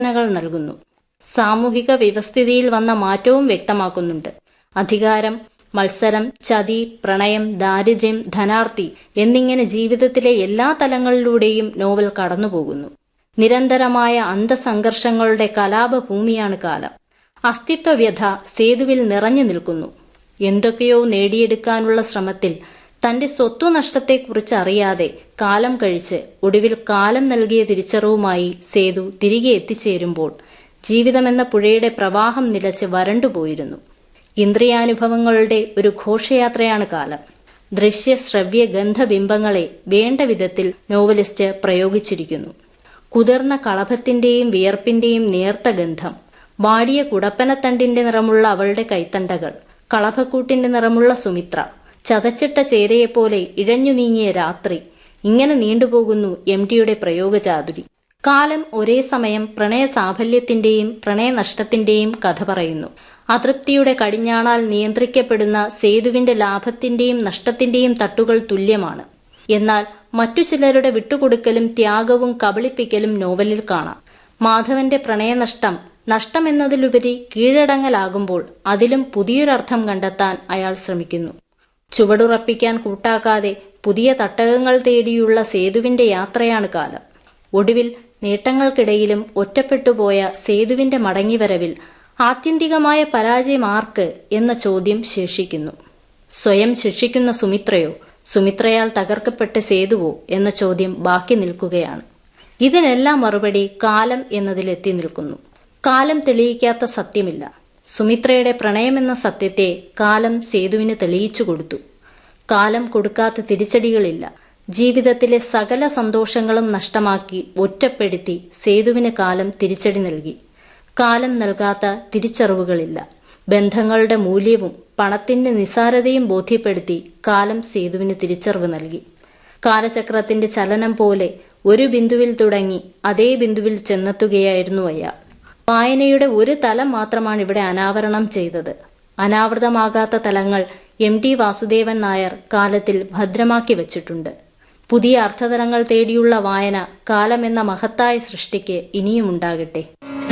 സൂചനകൾ നൽകുന്നു. സാമൂഹിക വ്യവസ്ഥിതിയിൽ വന്ന മാറ്റവും വ്യക്തമാക്കുന്നുണ്ട്. അധികാരം, മത്സരം, ചതി, പ്രണയം, ദാരിദ്ര്യം, ധനാർത്തി എന്നിങ്ങനെ ജീവിതത്തിലെ എല്ലാ തലങ്ങളിലൂടെയും നോവൽ കടന്നുപോകുന്നു. നിരന്തരമായ അന്തസംഘർഷങ്ങളുടെ കലാപഭൂമിയാണ് കാലം. അസ്തിത്വവ്യഥ സേതുവിൽ നിറഞ്ഞു നിൽക്കുന്നു. എന്തൊക്കെയോ നേടിയെടുക്കാനുള്ള ശ്രമത്തിൽ തന്റെ സ്വത്വനഷ്ടത്തെക്കുറിച്ച് അറിയാതെ കാലം കഴിച്ച് ഒടുവിൽ കാലം നൽകിയ തിരിച്ചറിവുമായി സേതു തിരികെ എത്തിച്ചേരുമ്പോൾ ജീവിതമെന്ന പുഴയുടെ പ്രവാഹം നിലച്ച് വരണ്ടുപോയിരുന്നു. ഇന്ദ്രിയാനുഭവങ്ങളുടെ ഒരു ഘോഷയാത്രയാണ് കാലം. ദൃശ്യ, ശ്രവ്യ, ഗന്ധബിംബങ്ങളെ വേണ്ട വിധത്തിൽ നോവലിസ്റ്റ് പ്രയോഗിച്ചിരിക്കുന്നു. കുതിർന്ന കളഭത്തിന്റെയും വിയർപ്പിന്റെയും നേർത്ത ഗന്ധം, വാടിയ കുടപ്പനത്തണ്ടിന്റെ നിറമുള്ള അവളുടെ കൈത്തണ്ടകൾ, കളഭക്കൂട്ടിന്റെ നിറമുള്ള സുമിത്ര, ചതച്ചിട്ട ചേരയെപ്പോലെ ഇഴഞ്ഞു നീങ്ങിയ രാത്രി, ഇങ്ങനെ നീണ്ടുപോകുന്നു എം.ടിയുടെ പ്രയോഗചാതുരി. കാലം ഒരേ സമയം പ്രണയ സാഫല്യത്തിന്റെയും പ്രണയനഷ്ടത്തിന്റെയും കഥ പറയുന്നു. അതൃപ്തിയുടെ കടിഞ്ഞാണാൽ നിയന്ത്രിക്കപ്പെടുന്ന സേതുവിന്റെ ലാഭത്തിന്റെയും നഷ്ടത്തിന്റെയും തട്ടുകൾ തുല്യമാണ്. എന്നാൽ മറ്റു ചിലരുടെ വിട്ടുകൊടുക്കലും ത്യാഗവും കബളിപ്പിക്കലും നോവലിൽ കാണാം. മാധവന്റെ പ്രണയനഷ്ടം നഷ്ടമെന്നതിലുപരി കീഴടങ്ങലാകുമ്പോൾ അതിലും പുതിയൊരർത്ഥം കണ്ടെത്താൻ അയാൾ ശ്രമിക്കുന്നു. ചുവടുറപ്പിക്കാൻ കൂട്ടാക്കാതെ പുതിയ തട്ടകങ്ങൾ തേടിയുള്ള സേതുവിന്റെ യാത്രയാണ് കാലം. ഒടുവിൽ നേട്ടങ്ങൾക്കിടയിലും ഒറ്റപ്പെട്ടുപോയ സേതുവിന്റെ മടങ്ങിവരവിൽ ആത്യന്തികമായ പരാജയം ആർക്ക് എന്ന ചോദ്യം ശേഷിക്കുന്നു. സ്വയം ശിക്ഷിക്കുന്ന സുമിത്രയോ, സുമിത്രയാൽ തകർക്കപ്പെട്ട സേതുവോ എന്ന ചോദ്യം ബാക്കി നിൽക്കുകയാണ്. ഇതിനെല്ലാം മറുപടി കാലം എന്നതിലെത്തി നിൽക്കുന്നു. കാലം തെളിയിക്കാത്ത സത്യമില്ല. സുമിത്രയുടെ പ്രണയമെന്ന സത്യത്തെ കാലം സേതുവിന് തെളിയിച്ചു കൊടുത്തു. കാലം കൊടുക്കാത്ത തിരിച്ചടികളില്ല. ജീവിതത്തിലെ സകല സന്തോഷങ്ങളും നഷ്ടമാക്കി ഒറ്റപ്പെടുത്തി സേതുവിന് കാലം തിരിച്ചടി നൽകി. കാലം നൽകാത്ത തിരിച്ചറിവുകളില്ല. ബന്ധങ്ങളുടെ മൂല്യവും പണത്തിന്റെ നിസാരതയും ബോധ്യപ്പെടുത്തി കാലം സേതുവിന് തിരിച്ചറിവ് നൽകി. കാലചക്രത്തിന്റെ ചലനം പോലെ ഒരു ബിന്ദുവിൽ തുടങ്ങി അതേ ബിന്ദുവിൽ ചെന്നെത്തുകയായിരുന്നു അയാൾ. വായനയുടെ ഒരു തലം മാത്രമാണ് ഇവിടെ അനാവരണം ചെയ്തത്. അനാവൃതമാകാത്ത തലങ്ങൾ എം.ടി. വാസുദേവൻ നായർ കാലത്തിൽ ഭദ്രമാക്കി വച്ചിട്ടുണ്ട്. പുതിയ അർത്ഥതലങ്ങൾ തേടിയുള്ള വായന കാലമെന്ന മഹത്തായ സൃഷ്ടിക്ക് ഇനിയും ഉണ്ടാകട്ടെ.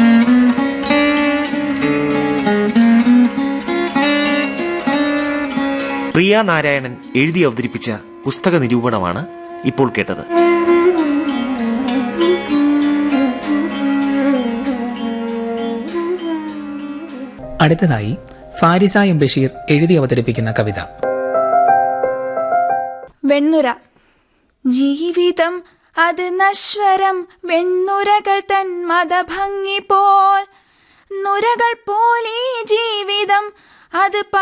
പ്രിയ നാരായണൻ എഴുതി അവതരിപ്പിച്ച പുസ്തക നിരൂപണമാണ് ഇപ്പോൾ കേട്ടത്. അടുത്തതായി ഫാരിസ എം ബഷീർ എഴുതി അവതരിപ്പിക്കുന്ന കവിത. വെണ്ണുര. ജീവിതം അത് നശ്വരം, വെണ്ണുരകൾ തൻ മതഭംഗി പോൽ. നുരകൾ പോലെ ജീവിതം അത്